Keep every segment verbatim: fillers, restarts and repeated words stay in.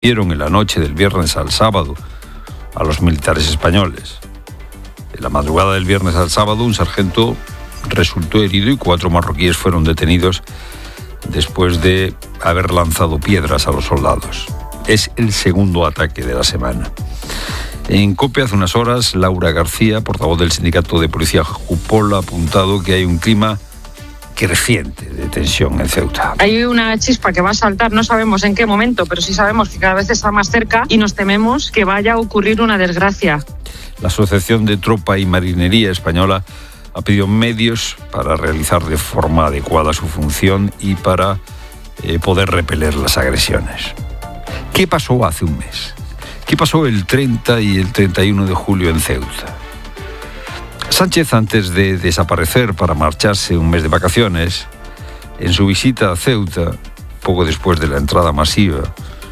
Vieron en la noche del viernes al sábado a los militares españoles. En la madrugada del viernes al sábado, un sargento resultó herido y cuatro marroquíes fueron detenidos después de haber lanzado piedras a los soldados. Es el segundo ataque de la semana. En COPE hace unas horas, Laura García, portavoz del sindicato de policía Jupol, ha apuntado que hay un clima creciente de tensión en Ceuta. Hay una chispa que va a saltar, no sabemos en qué momento, pero sí sabemos que cada vez está más cerca y nos tememos que vaya a ocurrir una desgracia. La Asociación de Tropa y Marinería Española ha pedido medios para realizar de forma adecuada su función y para eh, poder repeler las agresiones. ¿Qué pasó hace un mes? ¿Qué pasó el treinta y el treinta y uno de julio en Ceuta? Sánchez, antes de desaparecer para marcharse un mes de vacaciones, en su visita a Ceuta, poco después de la entrada masiva,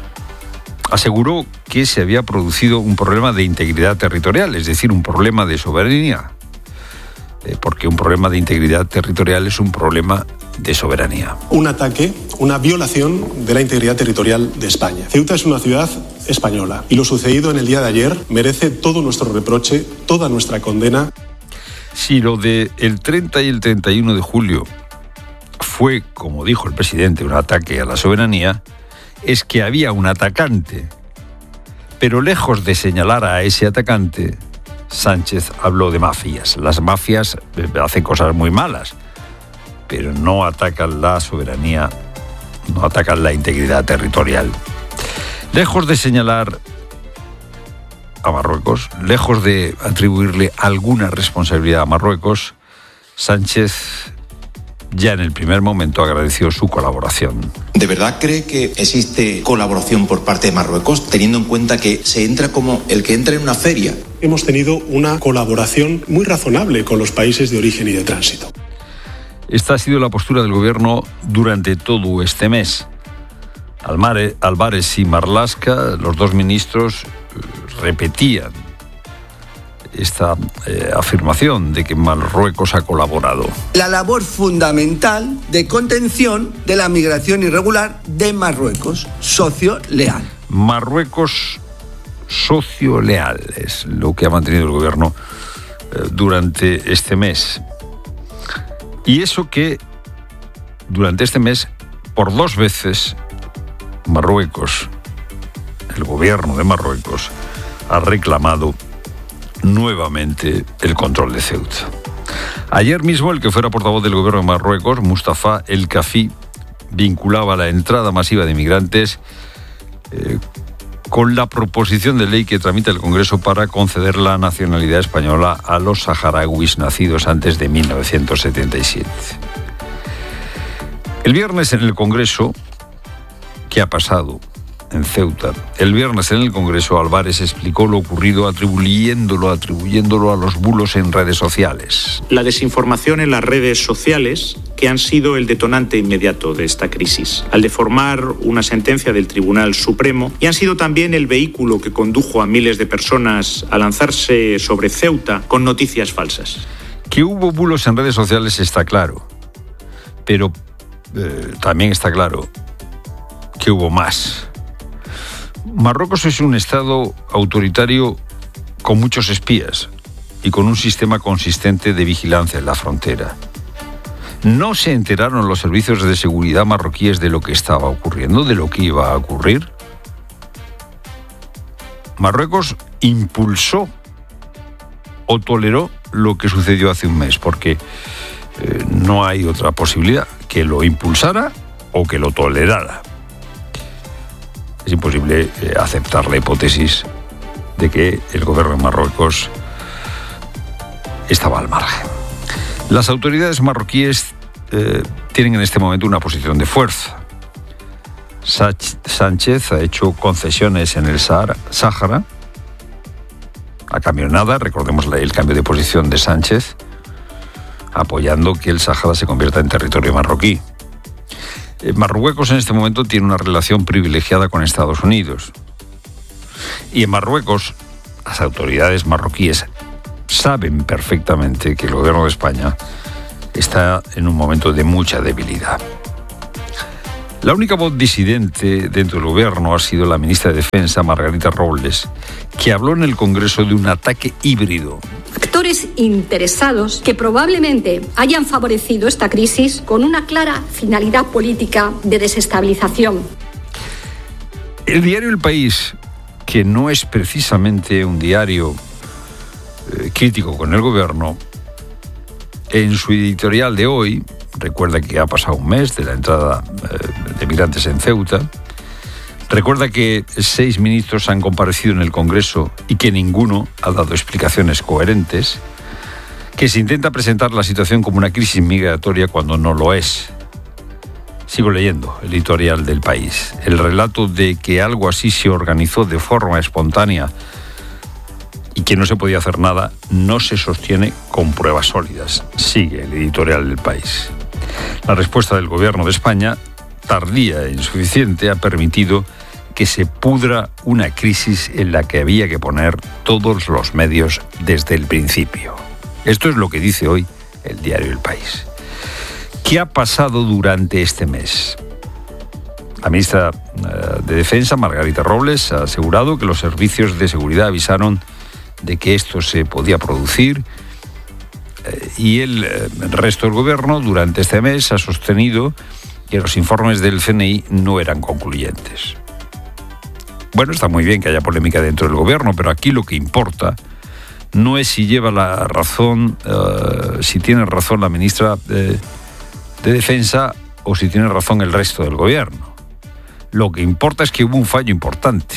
aseguró que se había producido un problema de integridad territorial, es decir, un problema de soberanía. Eh, porque un problema de integridad territorial es un problema de soberanía. Un ataque, una violación de la integridad territorial de España. Ceuta es una ciudad española y lo sucedido en el día de ayer merece todo nuestro reproche, toda nuestra condena. Si lo de el treinta y el treinta y uno de julio fue, como dijo el presidente, un ataque a la soberanía, es que había un atacante. Pero lejos de señalar a ese atacante, Sánchez habló de mafias. Las mafias hacen cosas muy malas, pero no atacan la soberanía, no atacan la integridad territorial. Lejos de señalar a Marruecos, lejos de atribuirle alguna responsabilidad a Marruecos, Sánchez ya en el primer momento agradeció su colaboración. ¿De verdad cree que existe colaboración por parte de Marruecos, teniendo en cuenta que se entra como el que entra en una feria? Hemos tenido una colaboración muy razonable con los países de origen y de tránsito. Esta ha sido la postura del gobierno durante todo este mes. Almare, Álvarez y Marlaska, los dos ministros, repetían esta eh, afirmación de que Marruecos ha colaborado. La labor fundamental de contención de la migración irregular de Marruecos, socio leal. Marruecos, socio leal, es lo que ha mantenido el gobierno eh, durante este mes. Y eso que durante este mes, por dos veces, Marruecos, el gobierno de Marruecos, ha reclamado nuevamente el control de Ceuta. Ayer mismo, el que fuera portavoz del gobierno de Marruecos, Mustafa El Kafi, vinculaba la entrada masiva de inmigrantes eh, con la proposición de ley que tramita el Congreso para conceder la nacionalidad española a los saharauis nacidos antes de mil novecientos setenta y siete. El viernes en el Congreso, ¿qué ha pasado en Ceuta? El viernes en el Congreso, Álvarez explicó lo ocurrido atribuyéndolo, atribuyéndolo a los bulos en redes sociales. La desinformación en las redes sociales, que han sido el detonante inmediato de esta crisis, al deformar una sentencia del Tribunal Supremo, y han sido también el vehículo que condujo a miles de personas a lanzarse sobre Ceuta con noticias falsas. Que hubo bulos en redes sociales está claro, pero eh, también está claro que hubo más. Marruecos es un estado autoritario con muchos espías y con un sistema consistente de vigilancia en la frontera. ¿No se enteraron los servicios de seguridad marroquíes de lo que estaba ocurriendo, de lo que iba a ocurrir? Marruecos impulsó o toleró lo que sucedió hace un mes, porque eh, no hay otra posibilidad, que lo impulsara o que lo tolerara. Es imposible eh, aceptar la hipótesis de que el gobierno de Marruecos estaba al margen. Las autoridades marroquíes eh, tienen en este momento una posición de fuerza. Sánchez ha hecho concesiones en el Sahara, Sáhara, a cambio de nada. Recordemos el cambio de posición de Sánchez, apoyando que el Sáhara se convierta en territorio marroquí. Marruecos en este momento tiene una relación privilegiada con Estados Unidos. Y en Marruecos, las autoridades marroquíes saben perfectamente que el gobierno de España está en un momento de mucha debilidad. La única voz disidente dentro del gobierno ha sido la ministra de Defensa, Margarita Robles, que habló en el Congreso de un ataque híbrido. Actores interesados que probablemente hayan favorecido esta crisis con una clara finalidad política de desestabilización. El diario El País, que no es precisamente un diario eh, crítico con el gobierno, en su editorial de hoy, recuerda que ha pasado un mes de la entrada eh, de migrantes en Ceuta, recuerda que seis ministros han comparecido en el Congreso y que ninguno ha dado explicaciones coherentes, que se intenta presentar la situación como una crisis migratoria cuando no lo es. Sigo leyendo el editorial del País. El relato de que algo así se organizó de forma espontánea y que no se podía hacer nada no se sostiene con pruebas sólidas. Sigue el editorial del País. La respuesta del Gobierno de España, tardía e insuficiente, ha permitido que se pudra una crisis en la que había que poner todos los medios desde el principio. Esto es lo que dice hoy el diario El País. ¿Qué ha pasado durante este mes? La ministra de Defensa, Margarita Robles, ha asegurado que los servicios de seguridad avisaron de que esto se podía producir y el resto del gobierno durante este mes ha sostenido que los informes del C N I no eran concluyentes. Bueno, está muy bien que haya polémica dentro del gobierno, pero aquí lo que importa no es si lleva la razón, uh, si tiene razón la ministra de, de Defensa o si tiene razón el resto del gobierno. Lo que importa es que hubo un fallo importante.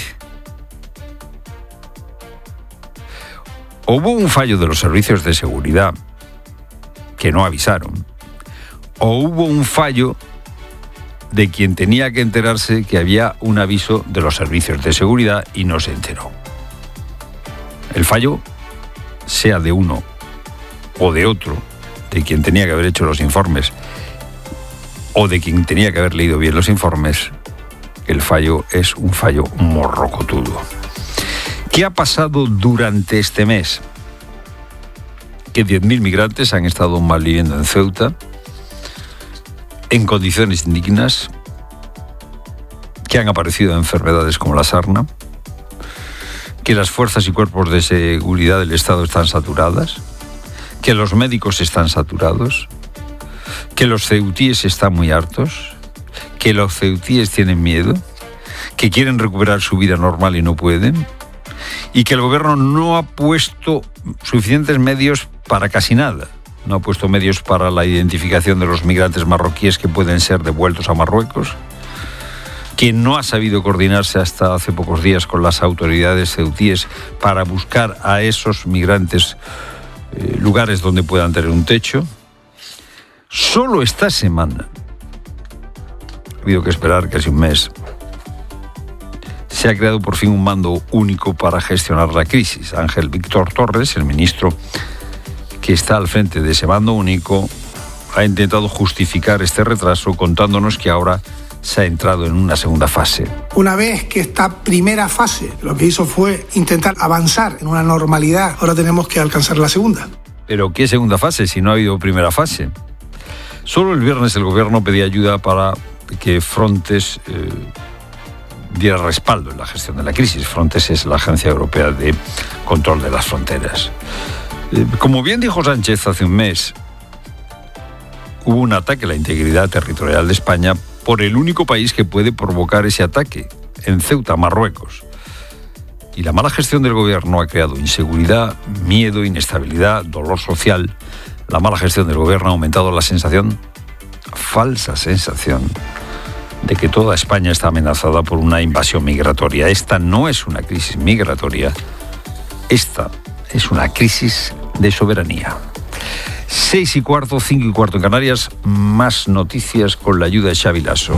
O hubo un fallo de los servicios de seguridad que no avisaron, o hubo un fallo de quien tenía que enterarse que había un aviso de los servicios de seguridad y no se enteró. El fallo, sea de uno o de otro, de quien tenía que haber hecho los informes o de quien tenía que haber leído bien los informes, el fallo es un fallo morrocotudo. ¿Qué ha pasado durante este mes? Que diez mil migrantes han estado malviviendo en Ceuta, en condiciones indignas, que han aparecido enfermedades como la sarna, que las fuerzas y cuerpos de seguridad del Estado están saturadas, que los médicos están saturados, que los ceutíes están muy hartos, que los ceutíes tienen miedo, que quieren recuperar su vida normal y no pueden, y que el gobierno no ha puesto suficientes medios para casi nada. No ha puesto medios para la identificación de los migrantes marroquíes que pueden ser devueltos a Marruecos, que no ha sabido coordinarse hasta hace pocos días con las autoridades ceutíes para buscar a esos migrantes eh, lugares donde puedan tener un techo. Solo esta semana, ha habido que esperar casi un mes, se ha creado por fin un mando único para gestionar la crisis. Ángel Víctor Torres, el ministro que está al frente de ese mando único, ha intentado justificar este retraso contándonos que ahora se ha entrado en una segunda fase. Una vez que esta primera fase lo que hizo fue intentar avanzar en una normalidad, ahora tenemos que alcanzar la segunda. ¿Pero qué segunda fase si no ha habido primera fase? Solo el viernes el gobierno pedía ayuda para que Frontex eh, diera respaldo en la gestión de la crisis. Frontex es la Agencia Europea de Control de las Fronteras. Eh, como bien dijo Sánchez hace un mes, hubo un ataque a la integridad territorial de España por el único país que puede provocar ese ataque, en Ceuta, Marruecos. Y la mala gestión del gobierno ha creado inseguridad, miedo, inestabilidad, dolor social. La mala gestión del gobierno ha aumentado la sensación, falsa sensación, de que toda España está amenazada por una invasión migratoria. Esta no es una crisis migratoria, esta es una crisis de soberanía. Seis y cuarto, cinco y cuarto en Canarias, más noticias con la ayuda de Xavi Lasso.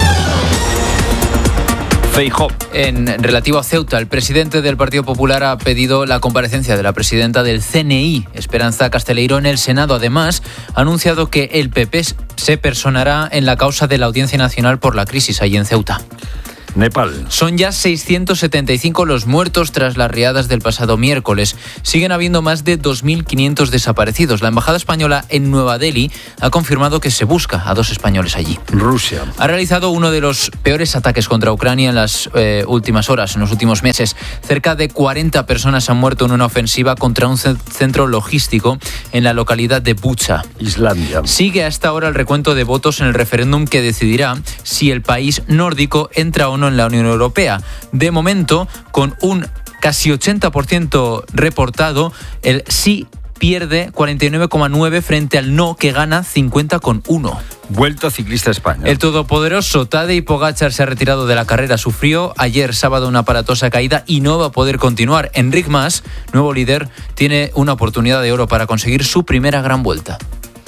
Feijóo. En relativo a Ceuta, el presidente del Partido Popular ha pedido la comparecencia de la presidenta del C N I, Esperanza Casteleiro, en el Senado. Además, ha anunciado que el P P se personará en la causa de la Audiencia Nacional por la crisis allí en Ceuta. Nepal. Son ya seiscientos setenta y cinco los muertos tras las riadas del pasado miércoles. Siguen habiendo más de dos mil quinientos desaparecidos. La embajada española en Nueva Delhi ha confirmado que se busca a dos españoles allí. Rusia ha realizado uno de los peores ataques contra Ucrania en las eh, últimas horas, en los últimos meses. Cerca de cuarenta personas han muerto en una ofensiva contra un centro logístico en la localidad de Bucha. Islandia. Sigue hasta ahora el recuento de votos en el referéndum que decidirá si el país nórdico entra o no en la Unión Europea. De momento, con un casi ochenta por ciento reportado, el sí pierde cuarenta y nueve coma nueve frente al no, que gana cincuenta coma uno. Vuelta ciclista a España. El todopoderoso Tadej Pogačar se ha retirado de la carrera. Sufrió ayer sábado una aparatosa caída y no va a poder continuar. Enric Mas, nuevo líder, tiene una oportunidad de oro para conseguir su primera gran vuelta.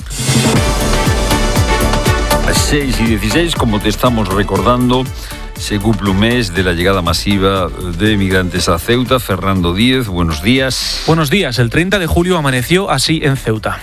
A seis y dieciséis, como te estamos recordando, se cumple un mes de la llegada masiva de migrantes a Ceuta. Fernando Díez, buenos días. Buenos días. El treinta de julio amaneció así en Ceuta.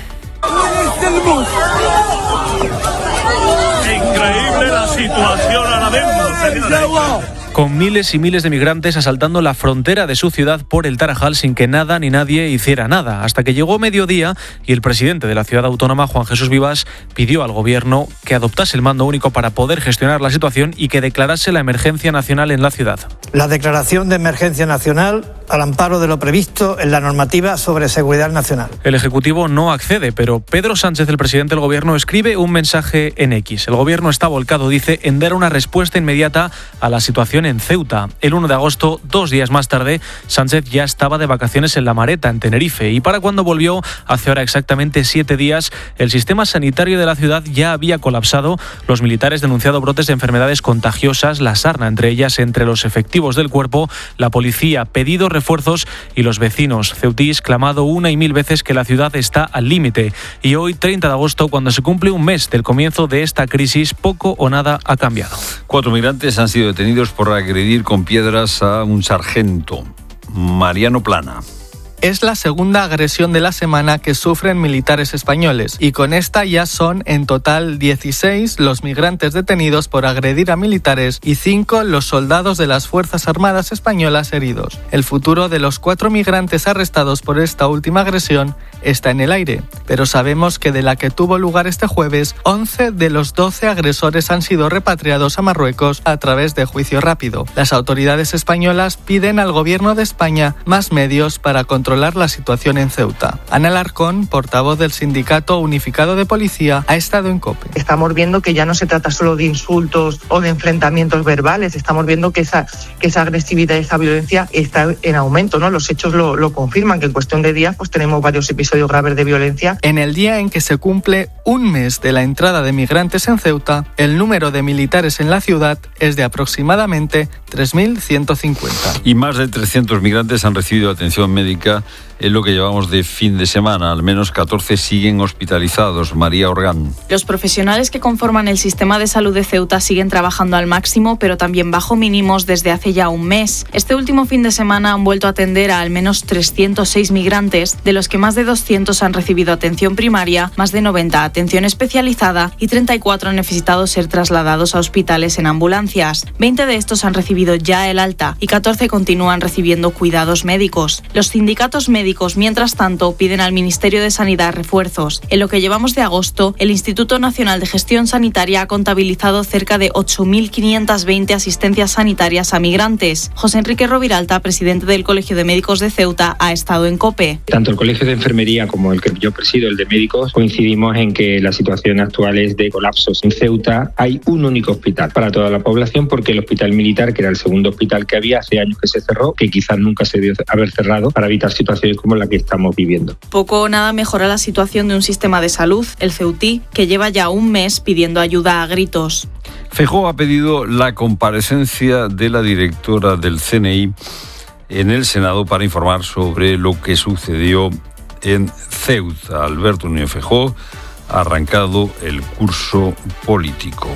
Increíble la situación ahora mismo, señores. Con miles y miles de migrantes asaltando la frontera de su ciudad por el Tarajal sin que nada ni nadie hiciera nada, hasta que llegó mediodía y el presidente de la ciudad autónoma, Juan Jesús Vivas, pidió al gobierno que adoptase el mando único para poder gestionar la situación y que declarase la emergencia nacional en la ciudad. La declaración de emergencia nacional al amparo de lo previsto en la normativa sobre seguridad nacional. El Ejecutivo no accede, pero Pedro Sánchez, el presidente del gobierno, escribe un mensaje en X. El gobierno está volcado, dice, en dar una respuesta inmediata a la situación en Ceuta. El uno de agosto, dos días más tarde, Sánchez ya estaba de vacaciones en La Mareta, en Tenerife, y para cuando volvió, hace ahora exactamente siete días, el sistema sanitario de la ciudad ya había colapsado. Los militares denunciado brotes de enfermedades contagiosas, la sarna entre ellas, entre los efectivos del cuerpo, la policía pedido refuerzos y los vecinos ceutís clamado una y mil veces que la ciudad está al límite. Y hoy, treinta de agosto, cuando se cumple un mes del comienzo de esta crisis, poco o nada ha cambiado. Cuatro migrantes han sido detenidos por agredir con piedras a un sargento. Mariano Plana. Es la segunda agresión de la semana que sufren militares españoles y con esta ya son en total dieciséis los migrantes detenidos por agredir a militares y cinco los soldados de las Fuerzas Armadas españolas heridos. El futuro de los cuatro migrantes arrestados por esta última agresión está en el aire, pero sabemos que de la que tuvo lugar este jueves, once de los doce agresores han sido repatriados a Marruecos a través de juicio rápido. Las autoridades españolas piden al gobierno de España más medios para controlar la situación en Ceuta. Ana Alarcón, portavoz del Sindicato Unificado de Policía, ha estado en COPE. Estamos viendo que ya no se trata solo de insultos o de enfrentamientos verbales, estamos viendo que esa, que esa agresividad y esa violencia está en aumento, ¿no? Los hechos lo, lo confirman, que en cuestión de días pues tenemos varios episodios graves de violencia. En el día en que se cumple un mes de la entrada de migrantes en Ceuta, el número de militares en la ciudad es de aproximadamente tres mil ciento cincuenta. Y más de trescientos migrantes han recibido atención médica en lo que llevamos de fin de semana. Al menos catorce siguen hospitalizados. María Orgán. Los profesionales que conforman el sistema de salud de Ceuta siguen trabajando al máximo, pero también bajo mínimos desde hace ya un mes. Este último fin de semana han vuelto a atender a al menos trescientos seis migrantes, de los que más de doscientos han recibido atención primaria, más de noventa atención especializada y treinta y cuatro han necesitado ser trasladados a hospitales en ambulancias. veinte de estos han recibido ya el alta y catorce continúan recibiendo cuidados médicos. Los sindicatos médicos, mientras tanto, piden al Ministerio de Sanidad refuerzos. En lo que llevamos de agosto, el Instituto Nacional de Gestión Sanitaria ha contabilizado cerca de ocho mil quinientas veinte asistencias sanitarias a migrantes. José Enrique Roviralta, presidente del Colegio de Médicos de Ceuta, ha estado en COPE. Tanto el Colegio de Enfermería como el que yo presido, el de médicos, coincidimos en que la situación actual es de colapsos. En Ceuta hay un único hospital para toda la población, porque el hospital militar, que era el segundo hospital que había, hace años que se cerró, que quizás nunca se debió haber cerrado, para evitar situaciones como la que estamos viviendo. Poco o nada mejora la situación de un sistema de salud, el ceutí, que lleva ya un mes pidiendo ayuda a gritos. Feijóo ha pedido la comparecencia de la directora del C N I en el Senado para informar sobre lo que sucedió en Ceuta. Alberto Núñez Feijóo ha arrancado el curso político.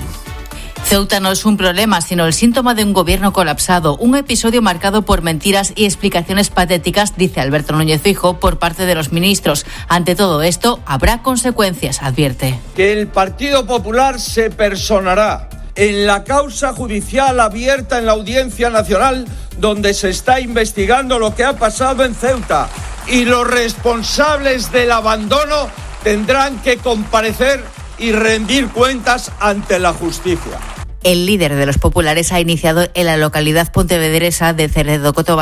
Ceuta no es un problema, sino el síntoma de un gobierno colapsado, un episodio marcado por mentiras y explicaciones patéticas, dice Alberto Núñez Feijóo, por parte de los ministros. Ante todo esto, habrá consecuencias, advierte. Que el Partido Popular se personará en la causa judicial abierta en la Audiencia Nacional, donde se está investigando lo que ha pasado en Ceuta. Y los responsables del abandono tendrán que comparecer y rendir cuentas ante la justicia. El líder de los populares ha iniciado en la localidad pontevedresa de Cerredo Coto